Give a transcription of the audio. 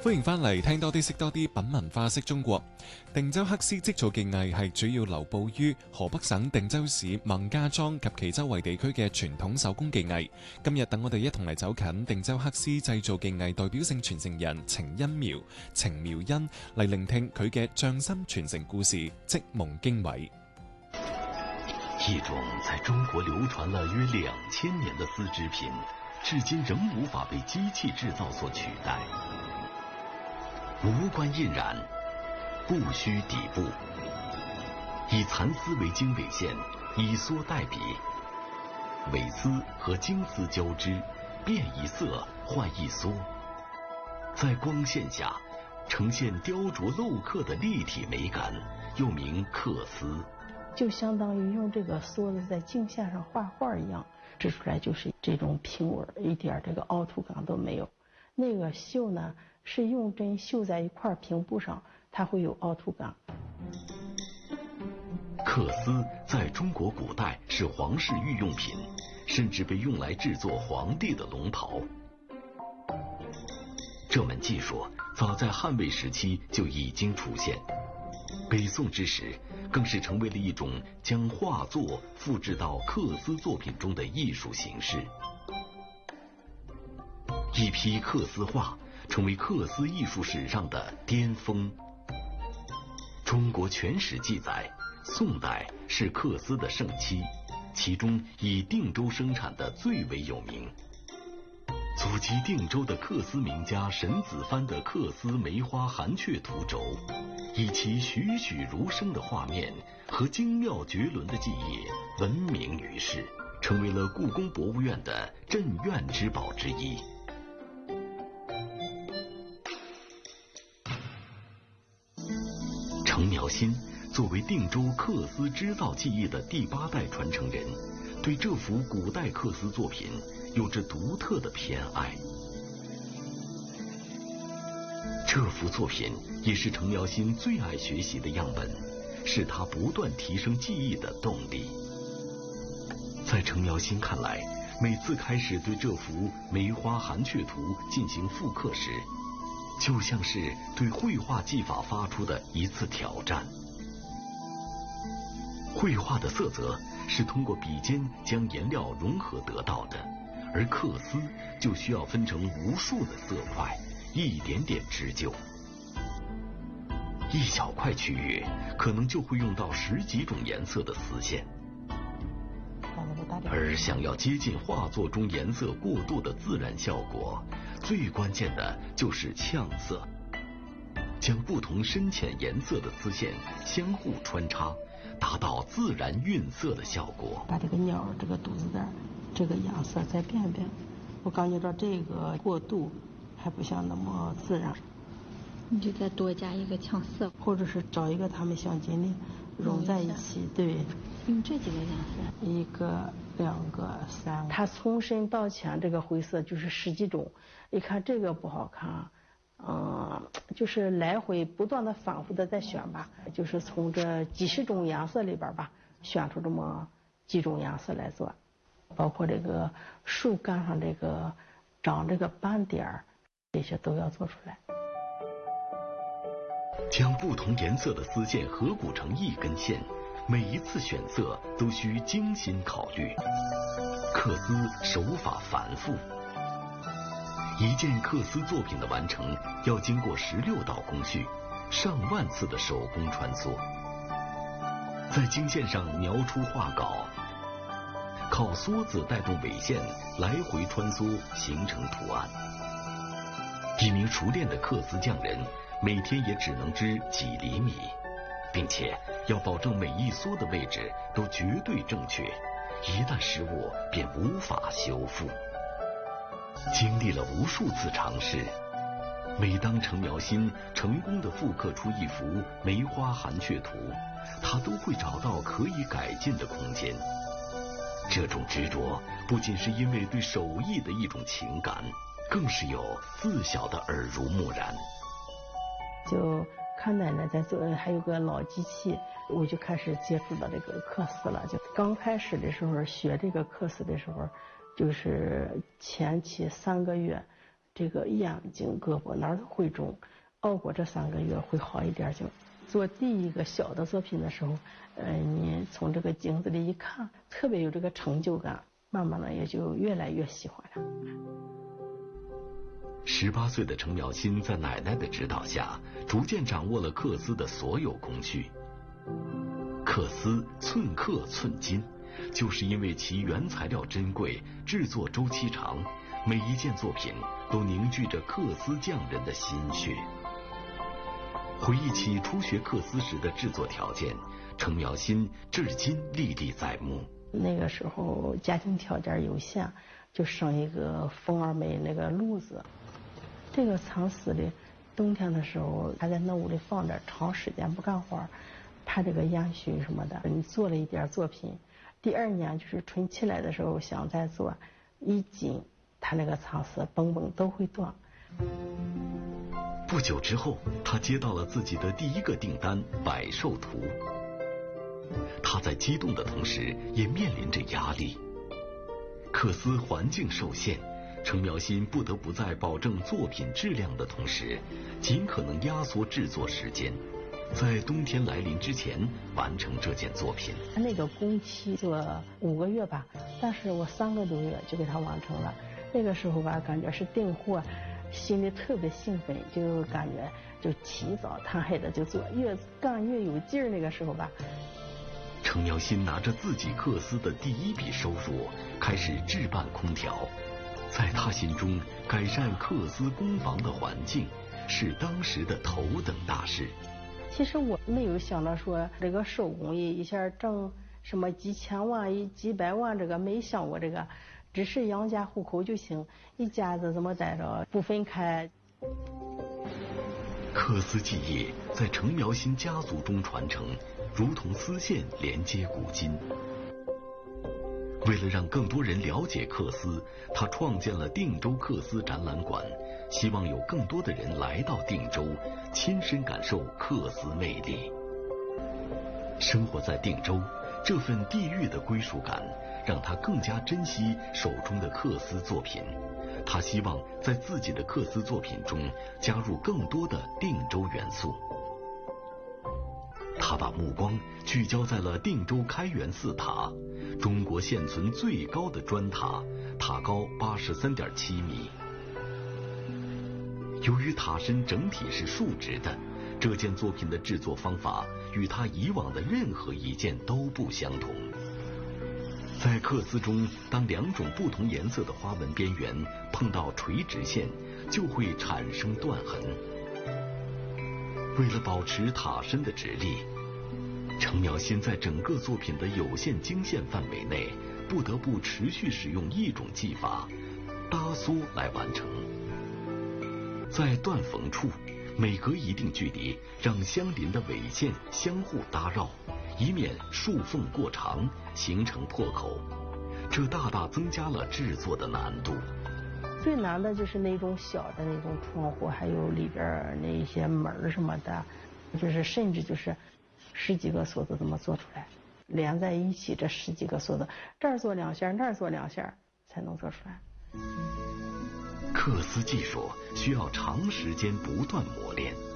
歡迎翻嚟，聽多啲識多啲，品文化識中國。定州黑絲織造技藝係主要流布於河北省定州市孟家莊及其周圍地區嘅傳統手工技藝。今日等我哋一同嚟走近定州黑絲製造技藝代表性傳承人程恩苗、程苗恩，嚟聆聽佢嘅匠心傳承故事，織夢經緯。 一種在中國流傳了約2000年的絲織品，至今仍無法被機器製造所取代。無關印染，不需底布，以蠶絲為經緯線，以梭代筆，緯絲和經絲交織，變一色換一梭，在光線下呈現雕琢鏤刻的立體美感，又名刻絲。 就相當於用這個梭子在鏡線上畫畫一樣，織出來就是這種平紋，一點這個凹凸感都沒有。那個繡呢，是用針繡在一塊平布上，它會有凹凸感。 刻絲在中國古代是皇室御用品，甚至被用來製作皇帝的龍袍。這門技術早在漢魏時期就已經出現，北宋之時更是成為了一種將畫作複製到刻絲作品中的藝術形式。一批刻絲畫成為刻絲藝術史上的巔峰。中國全史記載，宋代是刻絲的盛期，其中以定州生產的最為有名。祖籍定州的刻絲名家沈子藩的刻絲梅花寒雀圖軸，以其栩栩如生的畫面和精妙絕倫的技藝聞名於世，成為了故宮博物院的鎮院之寶之一。程苗新作為定州刻絲織造技藝的第8代傳承人，對這幅古代刻絲作品有着獨特的偏愛。這幅作品也是程苗新最愛學習的樣本，是他不斷提升技藝的動力。在程苗新看來，每次開始對這幅梅花寒雀圖進行復刻時，就像是對繪畫技法發出的一次挑戰。繪畫的色澤是通過筆尖將顏料融合得到的，而刻絲就需要分成無數的色塊，一點點織就。一小塊區域可能就會用到10幾種顏色的絲線，而想要接近畫作中顏色過渡的自然效果，最關鍵的就是嗆色，將不同深淺顏色的絲線相互穿插，達到自然暈色的效果。 把這個鳥這個肚子帶這個顏色再變變，我感覺到這個過渡還不像那麼自然。 你就再多加一個嗆色， 或者是找一個它們相近的融在一起。對， 用這幾個顏色 ，1個、2個、3個。它從深到淺這個灰色就是10幾種，一看這個不好看，就是來回不斷的反覆的在選吧，就是從這幾十種顏色裡邊吧，選出這麼幾種顏色來做，包括這個樹幹上這個長這個斑點，這些都要做出來。 將不同顏色的絲線合組成一根線，每一次選色都需精心考慮。刻絲手法繁複，一件刻絲作品的完成要經過16道工序，上萬次的手工穿梭，在經線上描出畫稿，靠梭子帶動緯線來回穿梭形成圖案。一名熟練的刻絲匠人每天也只能織幾厘米，並且要保證每一梭的位置都絕對正確，一旦失誤便無法修復。經歷了無數次嘗試，每當程苗新成功地復刻出一幅梅花寒雀圖，他都會找到可以改進的空間。這種執着不僅是因為對手藝的一種情感，更是有自小的耳濡目染。 就看奶奶在做，還有個老機器，我就開始接觸到這個刻絲了。就剛開始的時候學這個刻絲的時候，就是前期3個月， 这个眼睛、胳膊哪儿都会肿，熬过这3个月会好一点就。做第一个小的作品的时候，你从这个镜子里一看，特别有这个成就感，慢慢的也就越来越喜欢了。 18岁的程苗心在奶奶的指导下，逐渐掌握了缂丝的所有工序。缂丝寸克寸金，就是因为其原材料珍贵，制作周期长，每一件作品都凝聚着缂丝匠人的心血。回忆起初学缂丝时的制作条件，程苗心至今历历在目。 那个时候家庭条件有限，就剩一个风儿梅那个炉子。这个蚕丝的，冬天的时候还在那屋里放着，长时间不干活，怕这个烟熏什么的。你做了一点作品，第2年就是春起来的时候想再做，一紧，它那个蚕丝绷绷都会断。 不久之后，他接到了自己的第1个订单《百寿图》。他在激动的同时，也面临着压力。缂丝环境受限，程苗心不得不在保证作品质量的同时，尽可能压缩制作时间，在冬天来临之前完成这件作品。 那个工期做5个月吧，但是我3个多月就给它完成了。那个时候吧，感觉是订货，心里特别兴奋，就感觉就起早贪黑的就做，越干越有劲儿。那个时候吧， 程苗心拿着自己缂丝的第1笔收入，开始置办空调。在他心中，改善缂丝工坊的环境是当时的头等大事。 其实我没有想到说这个手工艺一下挣什么几千万、几百万，这个没想过这个，只是养家糊口就行，一家子这么待着不分开。 缂丝技艺在程苗心家族中传承，如同丝线连接古今。为了让更多人了解缂丝，他创建了定州缂丝展览馆，希望有更多的人来到定州，亲身感受缂丝魅力。生活在定州，这份地域的归属感让他更加珍惜手中的缂丝作品。他希望在自己的缂丝作品中加入更多的定州元素。他把目光聚焦在了定州开元寺塔，中国现存最高的砖塔，塔高83.7米。由于塔身整体是竖直的，这件作品的制作方法与他以往的任何一件都不相同。在缂丝中，当2种不同颜色的花纹边缘碰到垂直线，就会产生断痕。为了保持塔身的直立，程苗心在整个作品的有限经线范围内，不得不持续使用一种技法——搭梭来完成。在断缝处，每隔一定距离，让相邻的纬线相互搭绕，以免束缝过长，形成破口。这大大增加了制作的难度。 最难的就是那种小的那种窗户，还有里边那些门什么的，就是甚至就是10几个梭子这么做出来，连在一起这10几个梭子，这儿做2线，那儿做2线，才能做出来。 缂丝技术需要长时间不断磨练。